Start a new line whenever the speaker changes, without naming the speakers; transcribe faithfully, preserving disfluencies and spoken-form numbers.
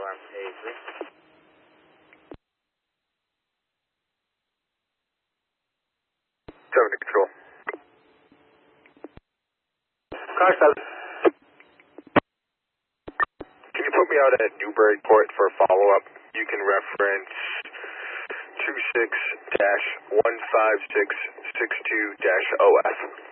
alarm A three.
seven to control.
Car seven.
Can you put me out at Newburyport for a follow-up? You can reference two six dash one five six six two dash O F.